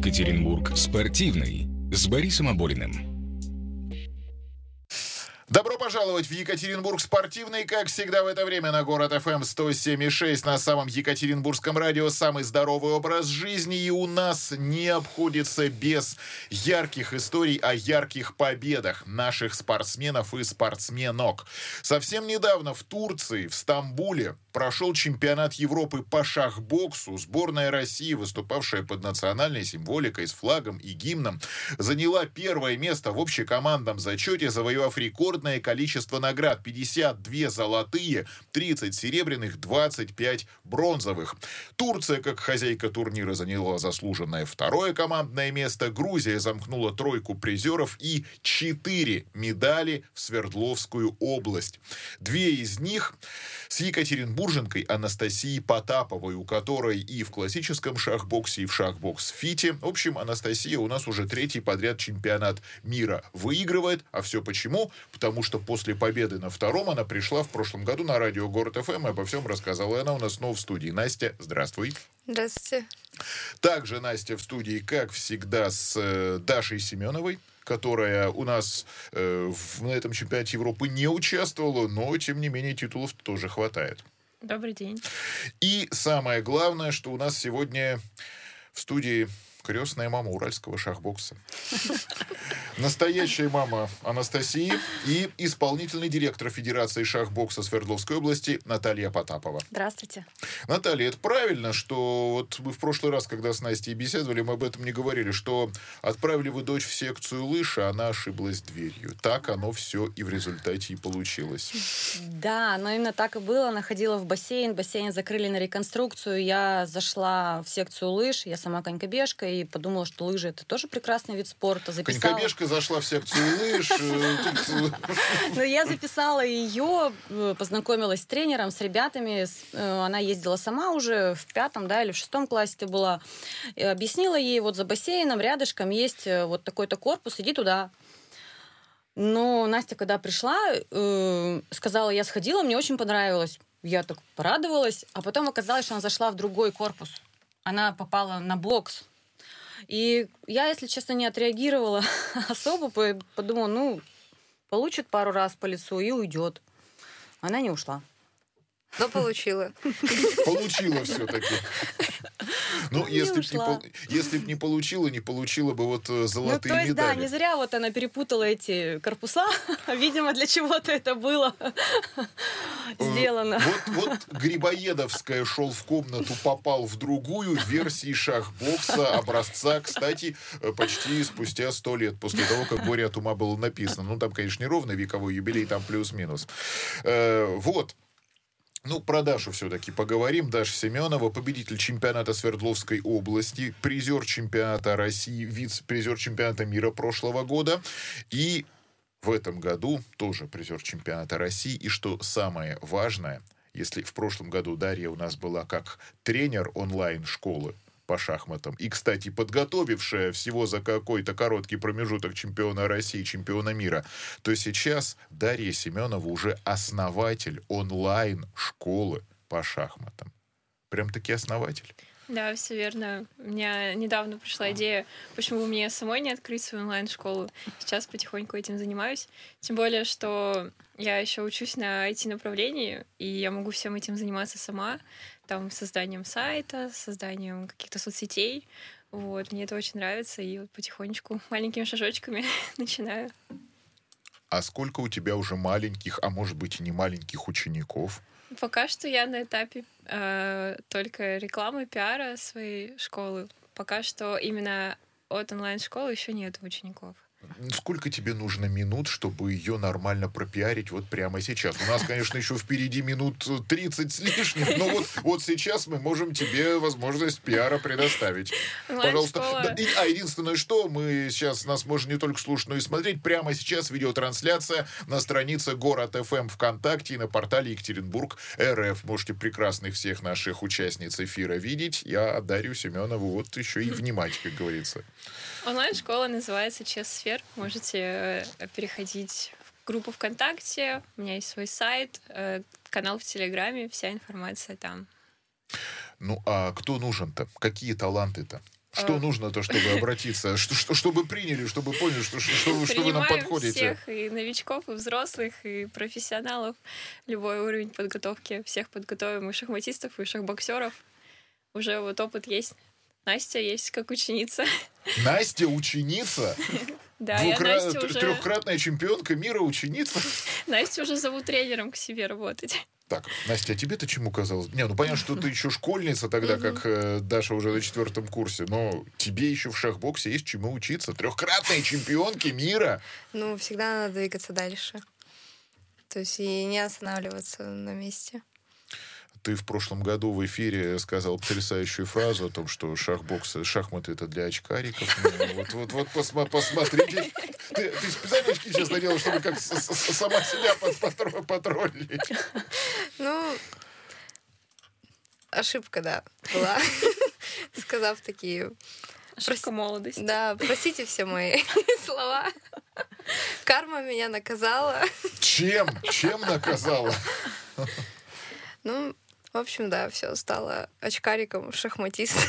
Екатеринбург спортивный с Борисом Аболиным. Добро пожаловать в Екатеринбург спортивный, как всегда в это время на Город ФМ 107,6 на самом Екатеринбургском радио. Самый здоровый образ жизни, и у нас не обходится без ярких историй о ярких победах наших спортсменов и спортсменок. Совсем недавно в Турции, в Стамбуле, прошел чемпионат Европы по шахбоксу. Сборная России, выступавшая под национальной символикой с флагом и гимном, заняла первое место в общекомандном зачете, завоевав рекордное количество наград: 52 золотые, 30 серебряных, 25 бронзовых. Турция, как хозяйка турнира, заняла заслуженное второе командное место. Грузия замкнула тройку призеров и 4 медали в Свердловскую область. 2 из них с екатеринбурженкой Анастасией Потаповой, у которой и в классическом шахбоксе, и в шахбокс-фите. В общем, Анастасия у нас уже 3-й подряд чемпионат мира выигрывает. А все почему? Потому что после победы на 2-м она пришла в прошлом году на радио Город ФМ и обо всем рассказала. И она у нас снова в студии. Настя, здравствуй. Здравствуйте. Также Настя в студии, как всегда, с Дашей Семеновой, которая у нас на этом чемпионате Европы не участвовала, но, тем не менее, титулов тоже хватает. Добрый день. И самое главное, что у нас сегодня в студии крестная мама уральского шахбокса. Настоящая мама Анастасии и исполнительный директор Федерации шахбокса Свердловской области Наталья Потапова. Здравствуйте. Наталья, это правильно, что вот мы в прошлый раз, когда с Настей беседовали, мы об этом не говорили, что отправили вы дочь в секцию лыж, а она ошиблась дверью. Так оно все и в результате и получилось. Да, но именно так и было. Она ходила в бассейн закрыли на реконструкцию. Я зашла в секцию лыж, я сама конькобежка, и подумала, что лыжи — это тоже прекрасный вид спорта. Конькобежка зашла в секцию лыж. Но я записала ее, познакомилась с тренером, с ребятами. Она ездила сама уже в 5-м, да, или в 6-м классе ты была. И объяснила ей, вот за бассейном рядышком есть вот такой-то корпус, иди туда. Но Настя, когда пришла, сказала, я сходила, мне очень понравилось. Я так порадовалась, а потом оказалось, что она зашла в другой корпус. Она попала на бокс. И я, если честно, не отреагировала особо, подумала, получит пару раз по лицу и уйдет. Она не ушла. Но получила. Получила все-таки. Ну, если бы не получила бы вот золотые медали. Да, не зря вот она перепутала эти корпуса. Видимо, для чего-то это было сделано. Вот Грибоедовская шел в комнату, попал в другую версии шахбокса образца, кстати, почти спустя 100 лет после того, как «Горе от ума» было написано. Ну, там, конечно, не ровно вековой юбилей, там плюс-минус. Вот. Про Дашу все-таки поговорим. Даша Семенова, победитель чемпионата Свердловской области, призер чемпионата России, вице-призер чемпионата мира прошлого года. И в этом году тоже призер чемпионата России. И что самое важное, если в прошлом году Дарья у нас была как тренер онлайн-школы по шахматам, и, кстати, подготовившая всего за какой-то короткий промежуток чемпиона России, чемпиона мира, то сейчас Дарья Семенова уже основатель онлайн-школы по шахматам. Прям-таки основатель. Да, все верно. У меня недавно пришла идея, почему бы мне самой не открыть свою онлайн-школу. Сейчас потихоньку этим занимаюсь. Тем более, что я еще учусь на IT-направлении, и я могу всем этим заниматься сама. Там, созданием сайта, созданием каких-то соцсетей. Вот, мне это очень нравится, и вот потихонечку, маленькими шажочками начинаю. А сколько у тебя уже маленьких, а может быть и не маленьких учеников? Пока что я на этапе только рекламы, пиара своей школы. Пока что именно от онлайн-школы еще нет учеников. Сколько тебе нужно минут, чтобы ее нормально пропиарить вот прямо сейчас? У нас, конечно, еще впереди минут 30 с лишним, но вот сейчас мы можем тебе возможность пиара предоставить. Пожалуйста. Да, единственное, что мы сейчас, нас можно не только слушать, но и смотреть. Прямо сейчас видеотрансляция на странице Город ФМ ВКонтакте и на портале Екатеринбург РФ. Можете прекрасных всех наших участниц эфира видеть. Я Дарью Семенову вот еще и внимать, как говорится. Онлайн-школа называется Чес-сфер. Можете переходить в группу ВКонтакте. У меня есть свой сайт, канал в Телеграме. Вся информация там. Ну, а кто нужен-то? Какие таланты-то? Что нужно-то, чтобы обратиться? Чтобы приняли, чтобы поняли, что вы нам подходите? Всех, и новичков, и взрослых, и профессионалов. Любой уровень подготовки. Всех подготовим, и шахматистов, и шахбоксеров. Уже вот опыт есть. Настя есть как ученица. Настя ученица? Да, я Настю уже... Трехкратная чемпионка мира ученица? Настю уже зовут тренером к себе работать. Так, Настя, а тебе-то чему казалось? Понятно, что ты еще школьница тогда, как Даша уже на 4 курсе, но тебе еще в шахбоксе есть чему учиться. Трехкратные чемпионки мира. Всегда надо двигаться дальше. То есть и не останавливаться на месте. Ты в прошлом году в эфире сказал потрясающую фразу о том, что шахматы это для очкариков. Вот посмотрите. Ты специально очки сейчас надела, чтобы как сама себя потроллить. Ошибка, да, была. Сказав такие... Ошибка молодости. Да, простите все мои слова. Карма меня наказала. Чем? Чем наказала? В общем, да, все, стала очкариком, шахматистом.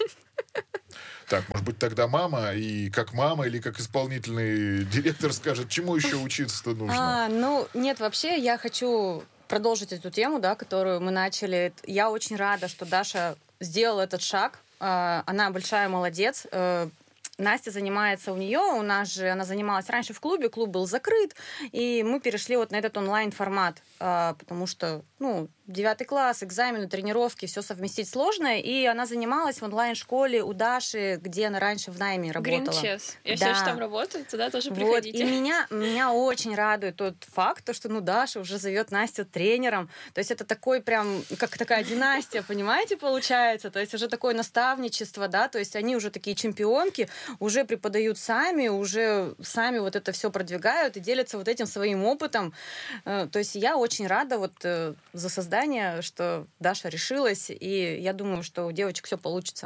Так, может быть, тогда мама, и как мама или как исполнительный директор скажет, чему еще учиться-то нужно? Нет, вообще я хочу продолжить эту тему, да, которую мы начали. Я очень рада, что Даша сделала этот шаг. Она большая молодец. Настя занимается она занималась раньше в клубе, клуб был закрыт, и мы перешли вот на этот онлайн-формат, потому что, 9 класс, экзамены, тренировки, все совместить сложно, и она занималась в онлайн-школе у Даши, где она раньше в найме работала. Green Chess. Я все еще там работаю, туда тоже приходите. И меня очень радует тот факт, что, Даша уже зовет Настю тренером, то есть это такой прям, как такая династия, понимаете, получается, то есть уже такое наставничество, да, то есть они уже такие чемпионки, уже преподают сами, уже сами вот это все продвигают и делятся вот этим своим опытом. То есть я очень рада за создание, что Даша решилась, и я думаю, что у девочек все получится.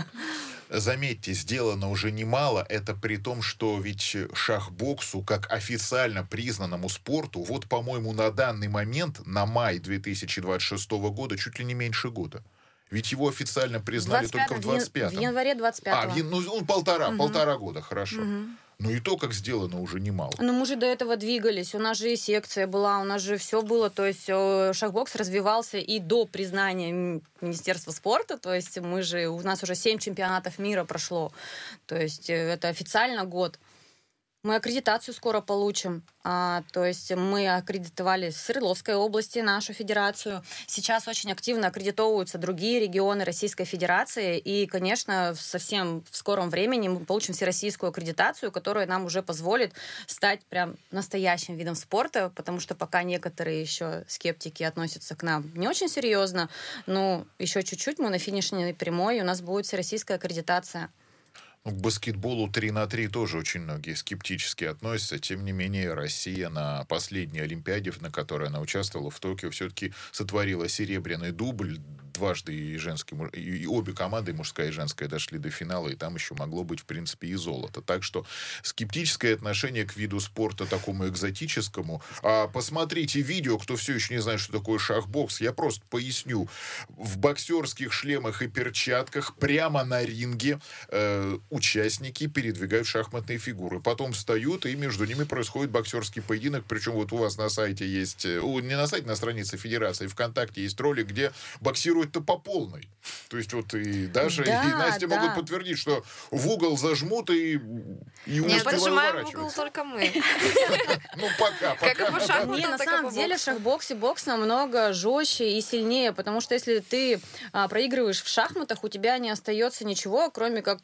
Заметьте, сделано уже немало, это при том, что ведь шахбоксу, как официально признанному спорту, по-моему, на данный момент, на май 2026 года, чуть ли не меньше года. Ведь его официально признали только в 25-м. В январе 25-го. Полтора года, хорошо. И то, как сделано, уже немало. Мы же до этого двигались. У нас же и секция была, у нас же все было. То есть шахбокс развивался и до признания Министерства спорта. То есть у нас уже 7 чемпионатов мира прошло. То есть это официально год. Мы аккредитацию скоро получим. То есть мы аккредитовали в Свердловской области нашу федерацию. Сейчас очень активно аккредитовываются другие регионы Российской Федерации. И, конечно, совсем в скором времени мы получим всероссийскую аккредитацию, которая нам уже позволит стать прям настоящим видом спорта, потому что пока некоторые еще скептики относятся к нам не очень серьезно, но еще чуть-чуть мы на финишной прямой, и у нас будет всероссийская аккредитация. К баскетболу 3х3 тоже очень многие скептически относятся. Тем не менее, Россия на последней Олимпиаде, на которой она участвовала в Токио, все-таки сотворила серебряный дубль. Дважды и обе команды, мужская и женская, дошли до финала, и там еще могло быть, в принципе, и золото. Так что скептическое отношение к виду спорта такому экзотическому. Посмотрите видео, кто все еще не знает, что такое шахбокс. Я просто поясню. В боксерских шлемах и перчатках прямо на ринге участники передвигают шахматные фигуры. Потом встают, и между ними происходит боксерский поединок. Причем у вас на сайте есть... Не на сайте, на странице Федерации ВКонтакте есть ролик, где боксируют-то по полной. То есть и Даша, и Настя могут подтвердить, что в угол зажмут и не поджимаем в угол только мы. Пока. На самом деле в шахбоксе бокс намного жестче и сильнее, потому что если ты проигрываешь в шахматах, у тебя не остается ничего, кроме как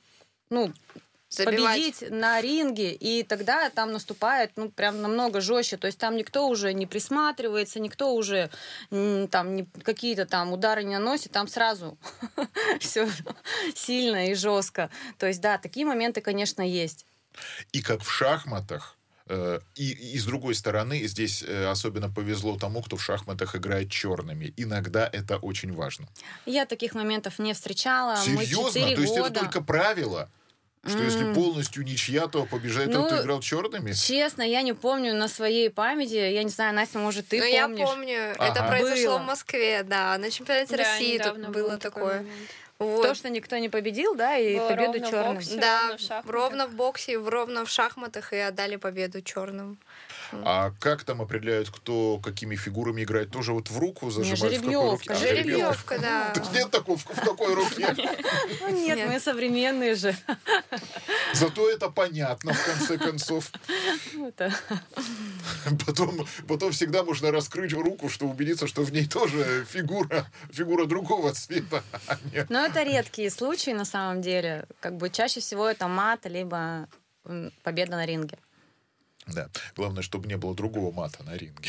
победить на ринге, и тогда там наступает, прям намного жестче, то есть там никто уже не присматривается, никто уже какие-то там удары не наносит, там сразу все сильно и жестко. То есть, да, такие моменты, конечно, есть. И как в шахматах, и с другой стороны, здесь особенно повезло тому, кто в шахматах играет черными. Иногда это очень важно. Я таких моментов не встречала. Серьезно? То есть это только правило? Что если полностью ничья, то побеждает тот, кто играл черными? Честно, я не помню на своей памяти. Я не знаю, Настя, может, ты помнишь? Я помню. Это произошло в Москве, да. На чемпионате России тут было такое. Вот. То, что никто не победил, да, и Было победу ровно в черным. боксе. Да, ровно в шахматах. ровно в боксе, ровно в шахматах и отдали победу черным. А как там определяют, кто какими фигурами играет? Тоже вот в руку зажимают? В какой руке? жеребьевка, Жеребьевка, да. Так нет такого, в какой руке? Ну, нет, Нет. мы современные же. Зато это понятно, в конце концов. Это- Потом всегда можно раскрыть руку, чтобы убедиться, что в ней тоже фигура другого цвета. А нет. Но это редкие случаи на самом деле. Как бы чаще всего это мат, либо победа на ринге. Да. Главное, чтобы не было другого мата на ринге.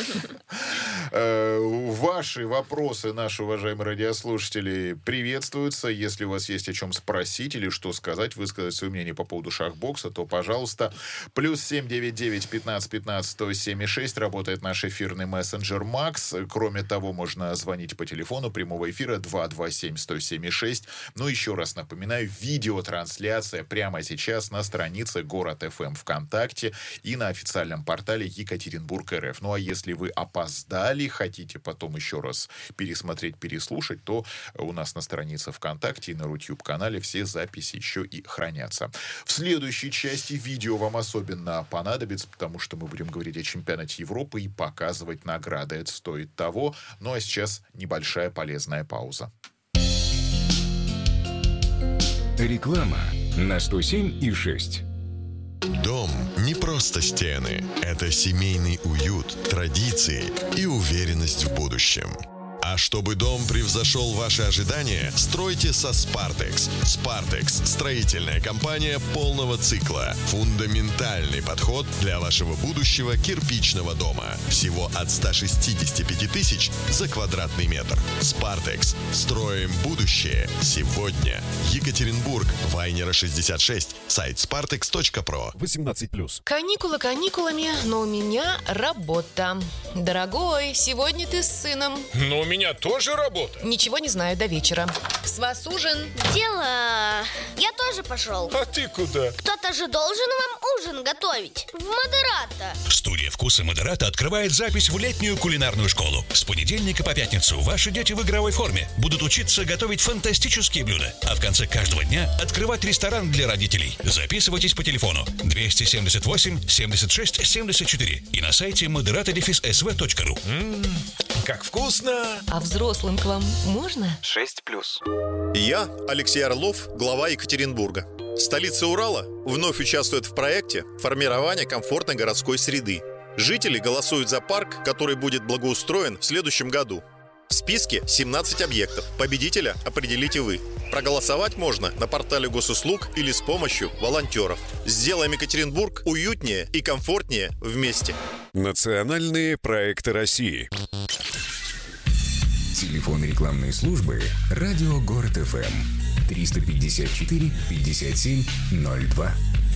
Ваши вопросы, наши уважаемые радиослушатели, приветствуются. Если у вас есть о чем спросить или что сказать, высказать свое мнение по поводу шахбокса, то, пожалуйста, +7 99 15 15 107 6 работает наш эфирный мессенджер Макс. Кроме того, можно звонить по телефону прямого эфира 227 107 6. Ну, еще раз напоминаю, видеотрансляция прямо сейчас на странице Город ФМ ВКонтакте и на официальном портале Екатеринбург.РФ. Ну а если вы опоздали, хотите потом еще раз пересмотреть, переслушать, то у нас на странице ВКонтакте и на Рутюб-канале все записи еще и хранятся. В следующей части видео вам особенно понадобится, потому что мы будем говорить о чемпионате Европы и показывать награды. Это стоит того. Ну а сейчас небольшая полезная пауза. Реклама на 107,6. Дом не просто стены. Это семейный уют, традиции и уверенность в будущем. А чтобы дом превзошел ваши ожидания, стройте со Spartex. Spartex – строительная компания полного цикла. Фундаментальный подход для вашего будущего кирпичного дома. Всего от 165 тысяч за квадратный метр. Spartex. Строим будущее сегодня. Екатеринбург, Вайнера 66. Сайт spartex.pro. 18+. Каникулы каникулами, но у меня работа. Дорогой, сегодня ты с сыном. Но у меня тоже работа. Ничего не знаю до вечера. С вас ужин. Дела. Я тоже пошел. А ты куда? Кто-то же должен вам ужин готовить. В Модерата. Студия «Вкусы Модерата» открывает запись в летнюю кулинарную школу. С понедельника по пятницу ваши дети в игровой форме будут учиться готовить фантастические блюда, а в конце каждого дня открывать ресторан для родителей. Записывайтесь по телефону 278 76 74 и на сайте moderata-sv.ru. Как вкусно! А взрослым к вам можно? 6+. Я, Алексей Орлов, глава Екатеринбурга. Столица Урала вновь участвует в проекте формирования комфортной городской среды. Жители голосуют за парк, который будет благоустроен в следующем году. В списке 17 объектов. Победителя определите вы. Проголосовать можно на портале госуслуг или с помощью волонтеров. Сделаем Екатеринбург уютнее и комфортнее вместе. Национальные проекты России. Телефон рекламной службы «Радио Город ФМ» 354 57 02.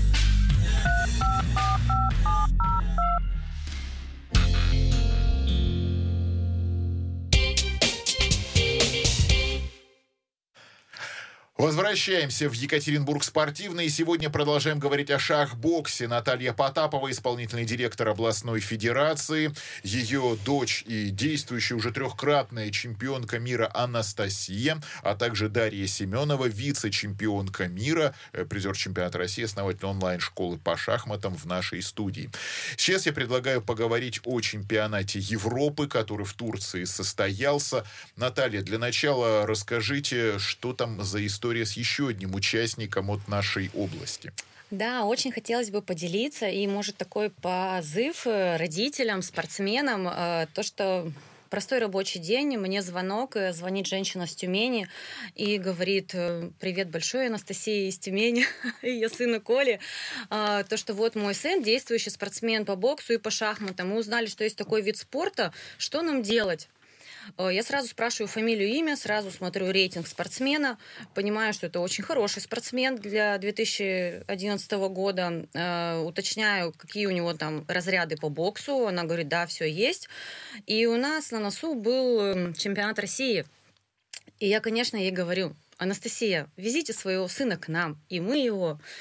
Возвращаемся в Екатеринбург спортивный. И сегодня продолжаем говорить о шахбоксе. Наталья Потапова, исполнительный директор областной федерации. Ее дочь и действующая уже трехкратная чемпионка мира Анастасия, а также Дарья Семенова, вице-чемпионка мира, призер чемпионата России, основатель онлайн-школы по шахматам в нашей студии. Сейчас я предлагаю поговорить о чемпионате Европы, который в Турции состоялся. Наталья, для начала расскажите, что там за история с еще одним участником от нашей области. Да, очень хотелось бы поделиться, и, может, такой позыв родителям, спортсменам, то, что простой рабочий день, мне звонок, звонит женщина с Тюмени и говорит: привет большой, Анастасия из Тюмени, ее сыну Коле, то, что вот мой сын действующий спортсмен по боксу и по шахматам, мы узнали, что есть такой вид спорта, что нам делать? Я сразу спрашиваю фамилию, имя, сразу смотрю рейтинг спортсмена, понимаю, что это очень хороший спортсмен для 2011 года, уточняю, какие у него там разряды по боксу, она говорит, да, все есть. И у нас на носу был чемпионат России. И я, конечно, ей говорю: Анастасия, везите своего сына к нам, и мы его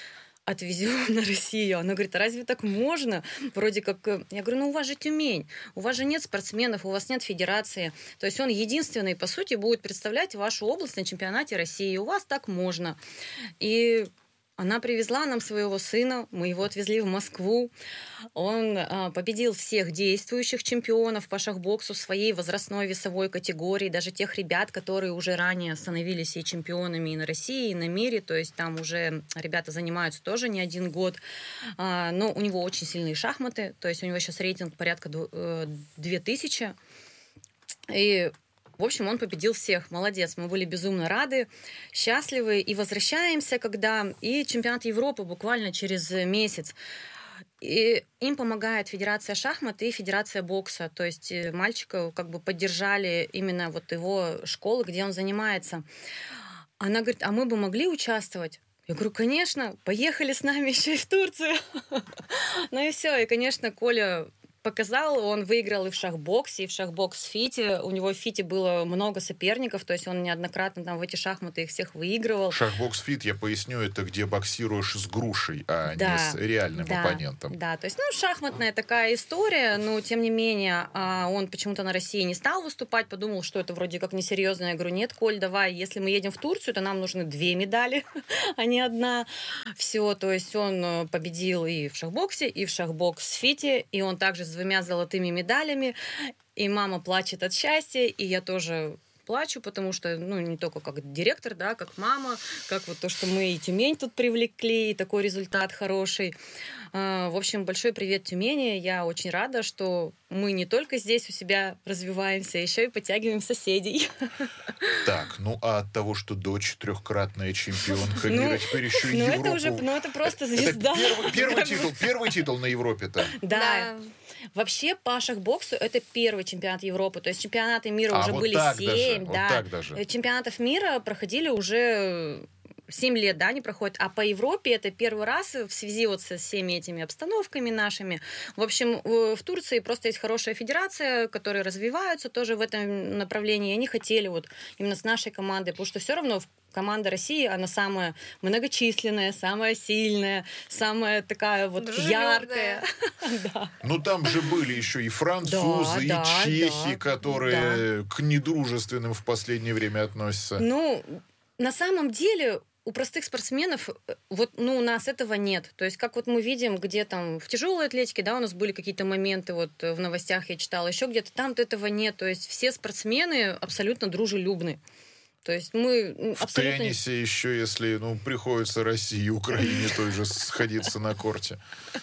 отвезем на Россию. Она говорит, а разве так можно? Вроде как... Я говорю, ну у вас же Тюмень, у вас же нет спортсменов, у вас нет федерации. То есть он единственный, по сути, будет представлять вашу область на чемпионате России. У вас так можно. И она привезла нам своего сына, мы его отвезли в Москву. Он победил всех действующих чемпионов по шахбоксу в своей возрастной весовой категории, даже тех ребят, которые уже ранее становились и чемпионами и на России, и на мире, то есть там уже ребята занимаются тоже не один год. Но у него очень сильные шахматы, то есть у него сейчас рейтинг порядка 2000. И в общем, он победил всех. Молодец. Мы были безумно рады, счастливы. И возвращаемся, когда... И чемпионат Европы буквально через месяц. И им помогает Федерация шахмат и Федерация бокса. То есть мальчика как бы поддержали именно вот его школы, где он занимается. Она говорит, а мы бы могли участвовать? Я говорю, конечно, поехали с нами еще и в Турцию. Ну и все. И, конечно, Коля... показал, он выиграл и в шахбоксе, и в шахбокс-фите. У него в фите было много соперников, то есть он неоднократно там в эти шахматы их всех выигрывал. Шахбокс-фит, я поясню, это где боксируешь с грушей, а не с реальным оппонентом. Да, то есть, шахматная такая история, но тем не менее он почему-то на России не стал выступать, подумал, что это вроде как несерьезно. Я говорю, нет, Коль, давай, если мы едем в Турцию, то нам нужны 2 медали, а не 1. Все, то есть он победил и в шахбоксе, и в шахбокс-фите, и он также с 2 золотыми медалями, и мама плачет от счастья, и я тоже плачу, потому что, не только как директор, да, как мама, как вот то, что мы и Тюмень тут привлекли, и такой результат хороший. В общем, большой привет Тюмени. Я очень рада, что мы не только здесь у себя развиваемся, еще и подтягиваем соседей. Так, а от того, что дочь 3-кратная чемпионка мира, теперь еще и Европу. Это просто звезда. Первый титул на Европе-то. Да. Вообще, по шахбоксу это первый чемпионат Европы. То есть чемпионаты мира уже были 7. Да. Чемпионатов мира проходили уже 7 лет, да, не проходит. А по Европе это первый раз в связи вот со всеми этими обстановками нашими. В общем, в Турции просто есть хорошая федерация, которые развиваются тоже в этом направлении. И они хотели вот именно с нашей командой, потому что все равно команда России, она самая многочисленная, самая сильная, самая такая вот яркая. Там же были еще и французы, и чехи, которые к недружественным в последнее время относятся. На самом деле у простых спортсменов у нас этого нет. То есть, как вот мы видим, где там в тяжелой атлетике, да, у нас были какие-то моменты, вот в новостях я читала, еще где-то там этого нет. То есть, все спортсмены абсолютно дружелюбны. То есть мы абсолютно... В теннисе еще, если приходится России и Украине той же сходиться на корте.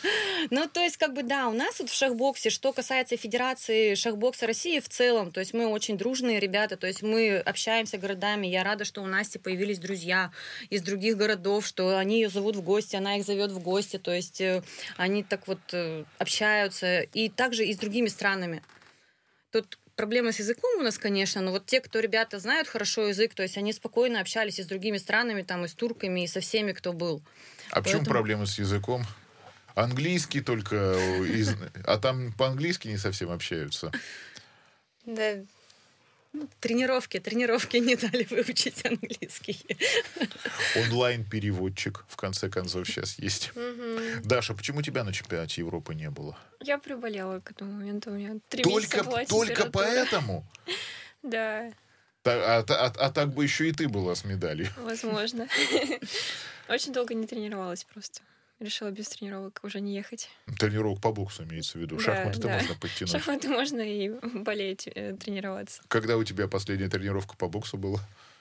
То есть, у нас вот в шахбоксе, что касается Федерации шахбокса России в целом, то есть мы очень дружные ребята, то есть мы общаемся городами. Я рада, что у Насти появились друзья из других городов, что они ее зовут в гости, она их зовет в гости, то есть они так вот общаются. И также и с другими странами. Тут проблемы с языком у нас, конечно, но вот те, кто ребята знают хорошо язык, то есть они спокойно общались и с другими странами, там, и с турками, и со всеми, кто был. Почему проблемы с языком? Английский только, а там по-английски не совсем общаются. Да. Тренировки не дали выучить английский. Онлайн-переводчик, в конце концов, сейчас есть. Даша, почему тебя на чемпионате Европы не было? Я приболела к этому моменту, у меня 3 месяца была температура. Только поэтому? Да. А так бы еще и ты была с медалью. Возможно. Очень долго не тренировалась просто. Решила без тренировок уже не ехать. Тренировок по боксу имеется в виду. Шахматы-то можно подтянуть. Шахматы можно и болеть, тренироваться. Когда у тебя последняя тренировка по боксу была?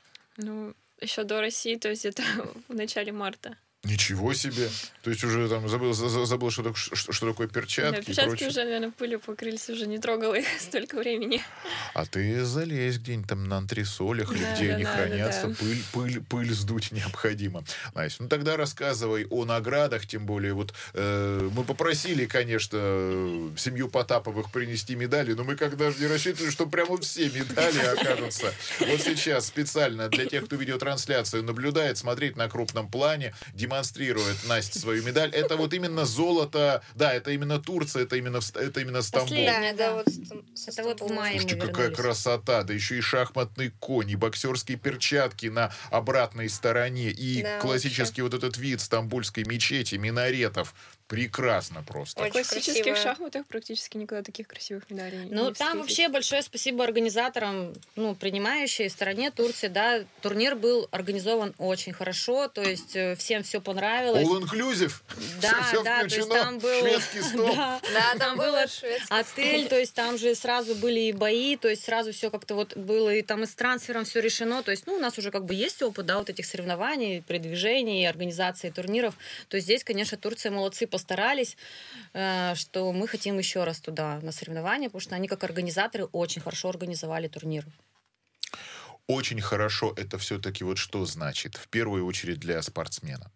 Еще до России, то есть это в начале марта. Ничего себе! То есть уже там забыл, что такое перчатки. Да, перчатки уже, наверное, пылью покрылись, уже не трогала их столько времени. А ты залезь где-нибудь там на антресолях или где они хранятся. Пыль сдуть необходимо. Настя, тогда рассказывай о наградах, тем более вот мы попросили, конечно, семью Потаповых принести медали, но мы когда же не рассчитывали, что прямо все медали окажутся. Вот сейчас специально для тех, кто видеотрансляцию наблюдает, смотреть на крупном плане, демонстрирует Настя свою медаль. Это вот именно золото, да, это именно Турция, это именно Стамбул. Это вот в мае мы Слушайте, какая вернулись. красота, да еще и шахматный конь, и боксерские перчатки на обратной стороне, и Да, классический вот этот вид стамбульской мечети, минаретов. Прекрасно просто. В классических шахматах практически никогда таких красивых медалей Ну, не там встретишь. вообще большое спасибо организаторам, ну, принимающей стороне Турции, да. Турнир был организован очень хорошо, то есть всем все понравилось. All inclusive. Да, Всё да, то есть включено. там был... Шведский стол. Да, там был был шведский отель, то есть там же сразу были и бои, то есть сразу все как-то вот было, и там и с трансфером все решено, то есть, ну, у нас уже как бы есть опыт, да, вот этих соревнований, передвижений, организации турниров, то есть здесь, конечно, Турция молодцы, постарались, что мы хотим еще раз туда на соревнования, потому что они как организаторы очень хорошо организовали турнир. Очень хорошо это все-таки вот что значит? В первую очередь для спортсмена.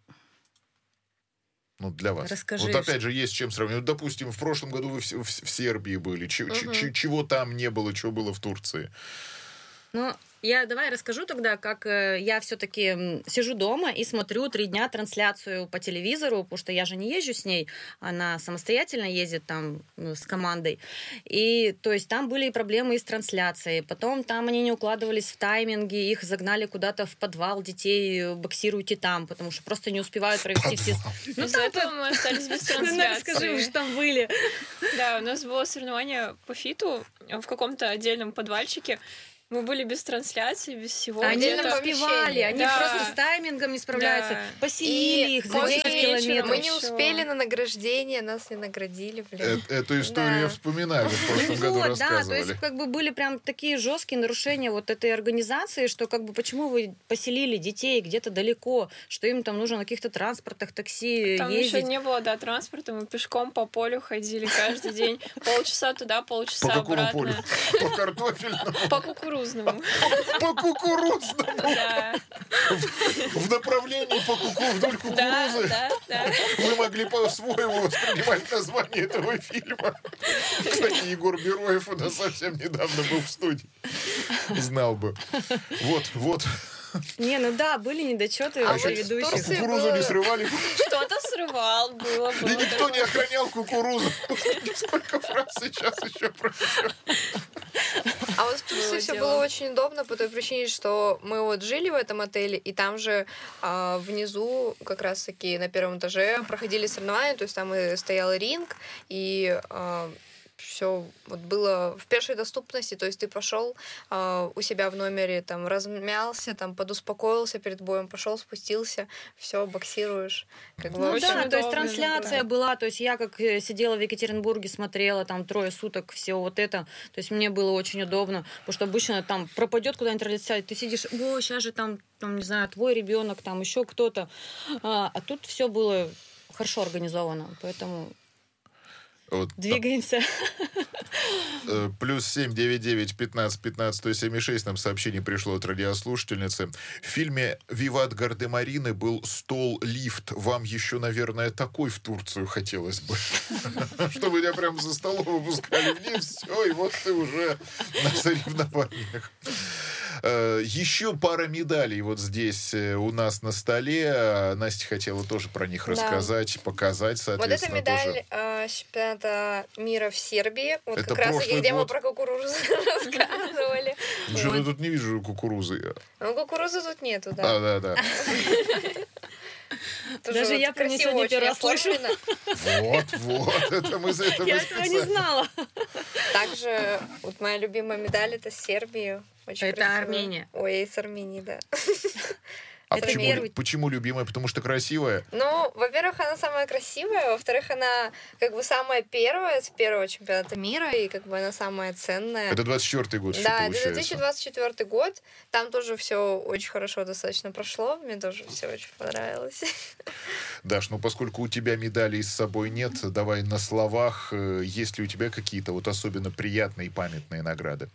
Ну, для вас. Расскажи, Вот опять же, есть с чем сравнивать. Вот, допустим, в прошлом году вы в Сербии были. Чего там не было, чего было в Турции? Ну, я давай расскажу тогда, как я все-таки сижу дома и смотрю 3 дня трансляцию по телевизору, потому что я же не езжу с ней, она самостоятельно ездит там с командой. И, то есть, там были проблемы и с трансляцией. Потом там они не укладывались в тайминги, их загнали куда-то в подвал, детей боксируйте там, потому что просто не успевают провести все... Ну, из-за этого мы остались без трансляции. Расскажи, что там были. Да, у нас было соревнование по фиту в каком-то отдельном подвальчике. Мы были без трансляции, без всего. Они не успевали, они Да. просто с таймингом не справляются. Да. Поселили их за 10 километров. Мы не успели на награждение, нас не наградили, блин. Эту историю я вспоминаю, в прошлом году Вот, да, рассказывали. то есть как бы были прям такие жесткие нарушения вот этой организации, что как бы почему вы поселили детей где-то далеко, что им там нужно на каких-то транспортах, такси Там ездить. еще не было, да, транспорта, мы пешком по полю ходили каждый день. Полчаса туда, полчаса По какому обратно. полю? По картофельному? По кукурузному. По кукурузному? Да. В направлении вдоль кукурузы? Да. Вы могли по-своему воспринимать название этого фильма. Кстати, Егор Бероев у нас совсем недавно был в студии. Знал бы. Вот. Не, ну да, были недочеты А у еще ведущих. кукурузу не срывали. Кто-то срывал, было. И никто не охранял кукурузу. Сколько фраз сейчас еще прочтем. А вот в Турции все было очень удобно по той причине, что мы вот жили в этом отеле, и там же внизу как раз-таки на первом этаже проходили соревнования, то есть там и стоял ринг, и все вот было в пешей доступности, то есть ты пошел у себя в номере, там размялся, там подуспокоился перед боем, пошел, спустился, все, боксируешь. Как бы Ну очень да, то есть удобно. трансляция была, то есть я как сидела в Екатеринбурге, смотрела там 3 суток все вот это, то есть мне было очень удобно, потому что обычно там пропадет куда-нибудь трансляция, ты сидишь, о, сейчас же там, не знаю, твой ребенок, там еще кто-то, а тут все было хорошо организовано, поэтому Вот, двигаемся. Плюс 799-15-15-107-6 нам сообщение пришло от радиослушательницы. В фильме «Виват Гардемарины» был стол-лифт. Вам еще, наверное, такой в Турцию хотелось бы. Чтобы тебя прям за столом выпускали вниз, все, и вот ты уже на соревнованиях. Еще пара медалей вот здесь у нас на столе. Настя хотела тоже про них рассказать, показать, соответственно. Вот эта медаль чемпионата мира в Сербии. Вот Это как раз прошлый где мы год. про кукурузу рассказывали. Что-то тут не вижу кукурузы. Ну, кукурузы тут нету, да. Да. Даже я про нее сегодня первый раз слышу. Вот, это мы за это Я этого не знала. Также вот моя любимая медаль это с Сербии. Очень Это красивая. Армения. Ой, из Армении, да. А Это почему любимая? Потому что красивая? Ну, во-первых, она самая красивая, во-вторых, она как бы самая первая с первого чемпионата мира, и как бы она самая ценная. Это 24-й год, Да, это получается. 2024 год. Там тоже все очень хорошо достаточно прошло. Мне тоже все очень понравилось. Даш, ну поскольку у тебя медалей с собой нет, давай на словах, есть ли у тебя какие-то вот особенно приятные и памятные награды?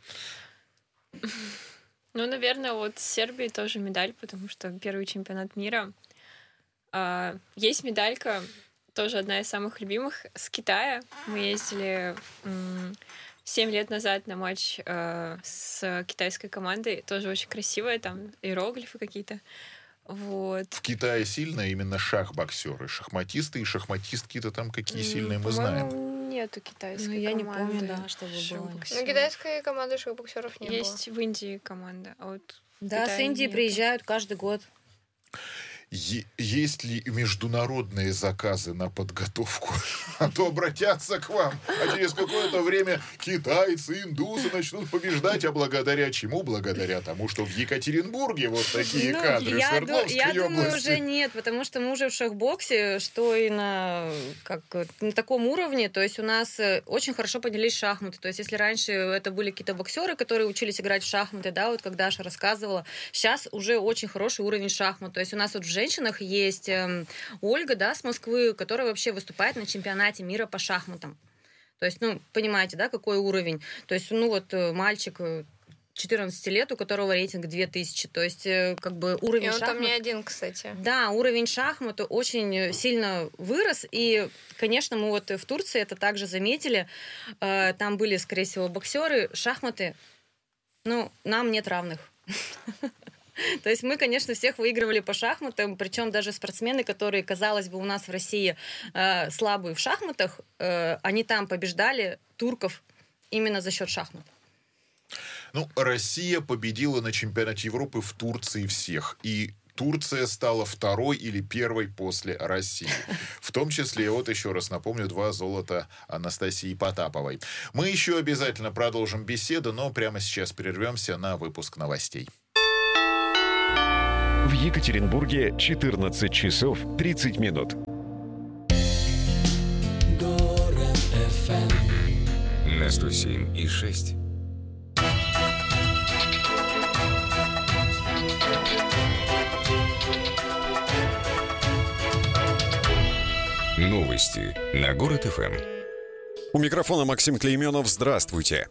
Ну, наверное, вот с Сербией тоже медаль, потому что первый чемпионат мира. Есть медалька, тоже одна из самых любимых, с Китая. Мы ездили 7 лет назад на матч с китайской командой. Тоже очень красивая, там иероглифы какие-то. Вот. В Китае сильно именно шах-боксеры. Шахматисты и шахматистки-то там какие сильные, мы знаем. Нету китайской команды. Я не помню, да, чтобы было. Ну, китайской команды шахбоксеров не было. Есть в Индии команда, а вот да, с Индии приезжают каждый год. Есть ли международные заказы на подготовку? А то обратятся к вам, а через какое-то время китайцы, индусы начнут побеждать. А благодаря чему? Благодаря тому, что в Екатеринбурге вот такие кадры Свердловской области. Я думаю, области. уже нет, потому что мы уже в шахбоксе, что и на таком уровне. То есть у нас очень хорошо поднялись шахматы. То есть если раньше это были какие-то боксеры, которые учились играть в шахматы, да, вот как Даша рассказывала, сейчас уже очень хороший уровень шахмат. То есть у нас вот в женщинах есть Ольга, да, с Москвы, которая вообще выступает на чемпионате мира по шахматам. То есть, понимаете, да, какой уровень. То есть, мальчик 14 лет, у которого рейтинг 2000. То есть, как бы уровень шахмат... И он там не один, кстати. Да, уровень шахмат очень сильно вырос. И, конечно, мы вот в Турции это также заметили. Там были, скорее всего, боксеры. Шахматы, нам нет равных. То есть мы, конечно, всех выигрывали по шахматам, причем даже спортсмены, которые, казалось бы, у нас в России слабые в шахматах, они там побеждали турков именно за счет шахмат. Россия победила на чемпионате Европы в Турции всех. И Турция стала второй или первой после России. В том числе, вот еще раз напомню, 2 золота Анастасии Потаповой. Мы еще обязательно продолжим беседу, но прямо сейчас прервемся на выпуск новостей. В Екатеринбурге 14 часов 30 минут. Город FM на 107,6. Новости на Город ФМ. У микрофона Максим Клейменов. Здравствуйте.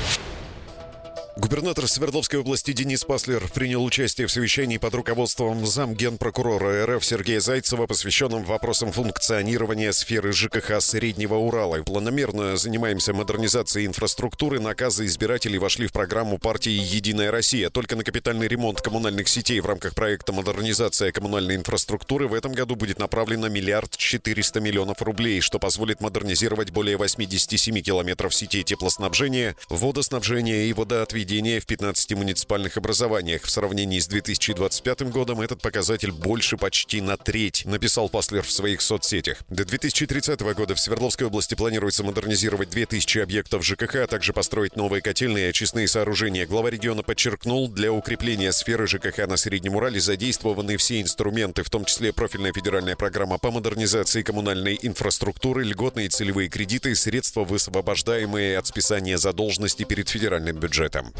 Губернатор Свердловской области Денис Паслер принял участие в совещании под руководством замгенпрокурора РФ Сергея Зайцева, посвященном вопросам функционирования сферы ЖКХ Среднего Урала. Планомерно занимаемся модернизацией инфраструктуры. Наказы избирателей вошли в программу партии «Единая Россия». Только на капитальный ремонт коммунальных сетей в рамках проекта «Модернизация коммунальной инфраструктуры» в этом году будет направлено 1 400 000 000 рублей, что позволит модернизировать более 87 километров сетей теплоснабжения, водоснабжения и водоотведения в 15 муниципальных образованиях. В сравнении с 2025 годом этот показатель больше почти на треть, написал Паслер в своих соцсетях. До 2030 года в Свердловской области планируется модернизировать 2000 объектов ЖКХ, а также построить новые котельные и очистные сооружения. Глава региона подчеркнул, для укрепления сферы ЖКХ на Среднем Урале задействованы все инструменты, в том числе профильная федеральная программа по модернизации коммунальной инфраструктуры, льготные целевые кредиты, средства, высвобождаемые от списания задолженности перед федеральным бюджетом.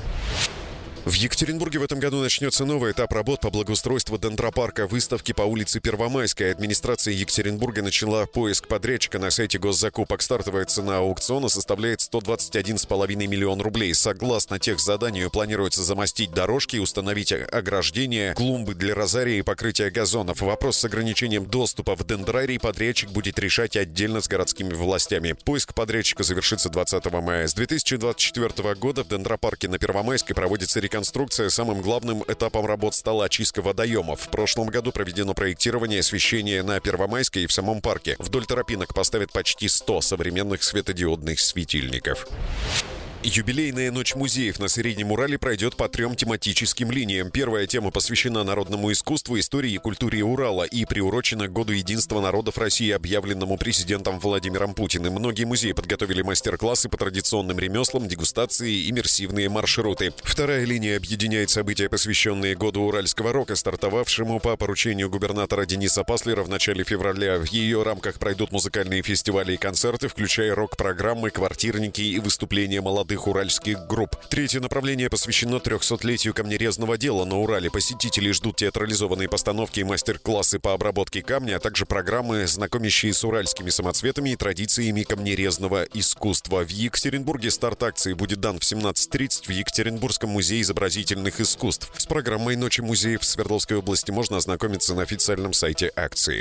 В Екатеринбурге в этом году начнется новый этап работ по благоустройству дендропарка. Выставки по улице Первомайской. Администрация Екатеринбурга начала поиск подрядчика на сайте госзакупок. Стартовая цена аукциона составляет 121,5 миллион рублей. Согласно техзаданию, планируется замостить дорожки, установить ограждения, клумбы для розарии и покрытия газонов. Вопрос с ограничением доступа в дендрарий подрядчик будет решать отдельно с городскими властями. Поиск подрядчика завершится 20 мая. С 2024 года в дендропарке на Первомайской проводится реконструкция. Самым главным этапом работ стала очистка водоемов. В прошлом году проведено проектирование освещения на Первомайской и в самом парке. Вдоль тропинок поставят почти 100 современных светодиодных светильников. Юбилейная ночь музеев на Среднем Урале пройдет по 3 тематическим линиям. Первая тема посвящена народному искусству, истории и культуре Урала и приурочена к Году единства народов России, объявленному президентом Владимиром Путиным. Многие музеи подготовили мастер-классы по традиционным ремеслам, дегустации и иммерсивные маршруты. Вторая линия объединяет события, посвященные Году уральского рока, стартовавшему по поручению губернатора Дениса Паслера в начале февраля. В ее рамках пройдут музыкальные фестивали и концерты, включая рок-программы, квартирники и выступления молодых уральских групп. Третье направление посвящено 300-летию камнерезного дела на Урале. Посетители ждут театрализованные постановки и мастер-классы по обработке камня, а также программы, знакомящие с уральскими самоцветами и традициями камнерезного искусства. В Екатеринбурге старт акции будет дан в 17:30 в Екатеринбургском музее изобразительных искусств. С программой «Ночи музеев» в Свердловской области можно ознакомиться на официальном сайте акции.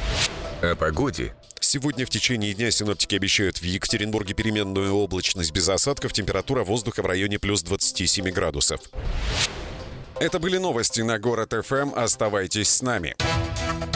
О погоде. Сегодня в течение дня синоптики обещают в Екатеринбурге переменную облачность без осадков, температура воздуха в районе плюс 27 градусов. Это были новости на Город ФМ. Оставайтесь с нами.